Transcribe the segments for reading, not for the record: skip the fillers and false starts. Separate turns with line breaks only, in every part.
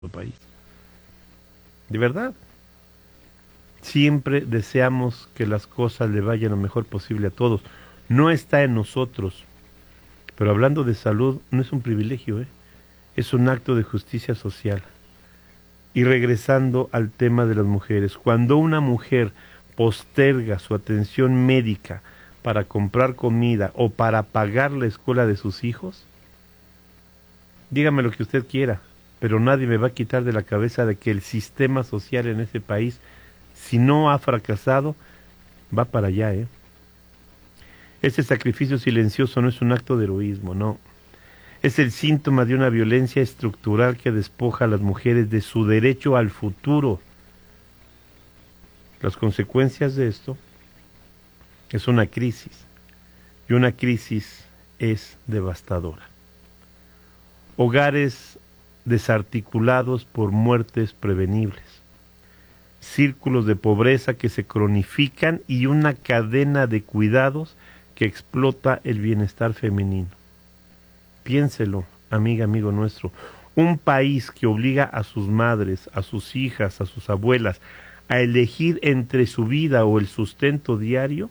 país. De verdad. Siempre deseamos que las cosas le vayan lo mejor posible a todos. No está en nosotros. Pero hablando de salud, no es un privilegio, es un acto de justicia social. Y regresando al tema de las mujeres, cuando una mujer posterga su atención médica para comprar comida o para pagar la escuela de sus hijos, dígame lo que usted quiera, pero nadie me va a quitar de la cabeza de que el sistema social en ese país, si no ha fracasado, va para allá, Ese sacrificio silencioso no es un acto de heroísmo, no. Es el síntoma de una violencia estructural que despoja a las mujeres de su derecho al futuro. Las consecuencias de esto es una crisis, y una crisis es devastadora. Hogares desarticulados por muertes prevenibles, círculos de pobreza que se cronifican y una cadena de cuidados que explota el bienestar femenino. Piénselo, amiga, amigo nuestro, un país que obliga a sus madres, a sus hijas, a sus abuelas, a elegir entre su vida o el sustento diario,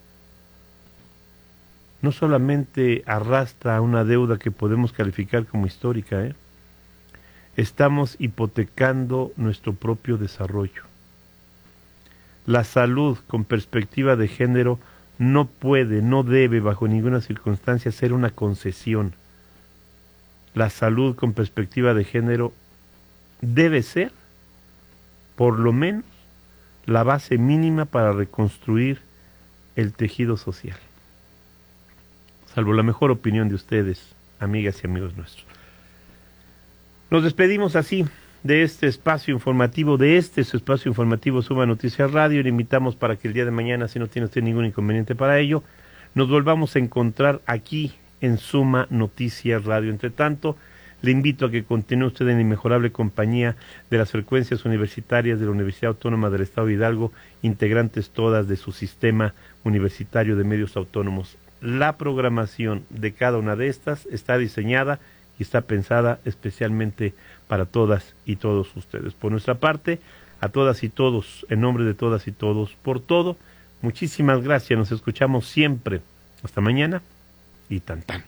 no solamente arrastra una deuda que podemos calificar como histórica, estamos hipotecando nuestro propio desarrollo. La salud con perspectiva de género no puede, no debe bajo ninguna circunstancia ser una concesión. La salud con perspectiva de género debe ser, por lo menos, la base mínima para reconstruir el tejido social. Salvo la mejor opinión de ustedes, amigas y amigos nuestros. Nos despedimos así de este espacio informativo, su espacio informativo Suma Noticias Radio. Le invitamos para que el día de mañana, si no tiene usted ningún inconveniente para ello, nos volvamos a encontrar aquí en Suma Noticias Radio. Entre tanto, le invito a que continúe usted en la inmejorable compañía de las frecuencias universitarias de la Universidad Autónoma del Estado de Hidalgo, integrantes todas de su sistema universitario de medios autónomos. La programación de cada una de estas está diseñada y está pensada especialmente para todas y todos ustedes. Por nuestra parte, a todas y todos, en nombre de todas y todos, por todo, muchísimas gracias. Nos escuchamos siempre. Hasta mañana y tan tan.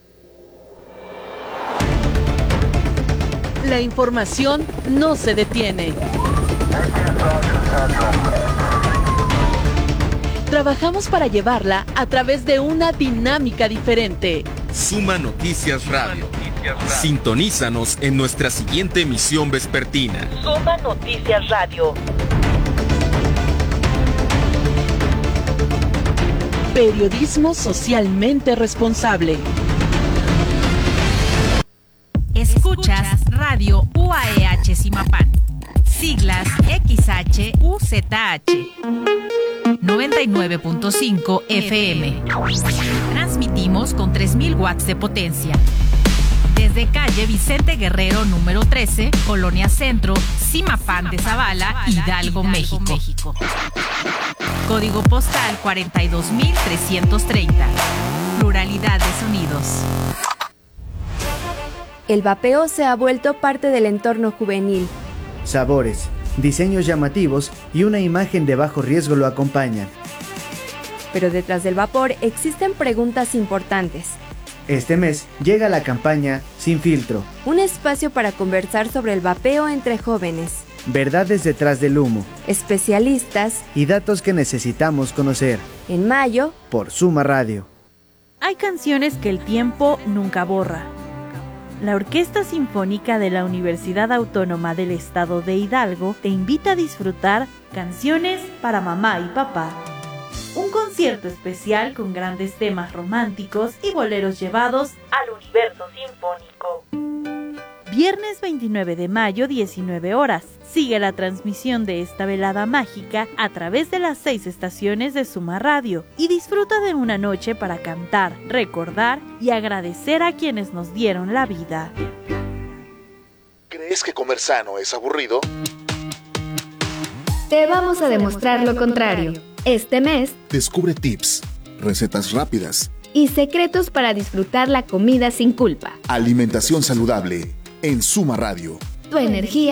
La información no se detiene. Trabajamos para llevarla a través de una dinámica diferente.
Suma Noticias Radio. Sintonízanos en nuestra siguiente emisión vespertina.
Suma Noticias Radio. Periodismo socialmente responsable.
Escuchas Radio UAEH Zimapán. Siglas XHUZH. 99.5 FM. Transmitimos con 3.000 watts de potencia. Desde calle Vicente Guerrero número 13, Colonia Centro, Zimapán de Zavala, Hidalgo, México. Código postal 42.330. Pluralidad de sonidos.
El vapeo se ha vuelto parte del entorno juvenil.
Sabores, diseños llamativos y una imagen de bajo riesgo lo acompañan.
Pero detrás del vapor existen preguntas importantes.
Este mes llega la campaña Sin Filtro.
Un espacio para conversar sobre el vapeo entre jóvenes.
Verdades detrás del humo.
Especialistas.
Y datos que necesitamos conocer.
En mayo.
Por Suma Radio.
Hay canciones que el tiempo nunca borra. La Orquesta Sinfónica de la Universidad Autónoma del Estado de Hidalgo te invita a disfrutar Canciones para Mamá y Papá. Un concierto especial con grandes temas románticos y boleros llevados al universo sinfónico. Viernes 29 de mayo, 19 horas. Sigue la transmisión de esta velada mágica a través de las 6 estaciones de Suma Radio y disfruta de una noche para cantar, recordar y agradecer a quienes nos dieron la vida.
¿Crees que comer sano es aburrido?
Te vamos a demostrar lo contrario. Este mes,
descubre tips, recetas rápidas
y secretos para disfrutar la comida sin culpa.
Alimentación saludable en Suma Radio.
tu energía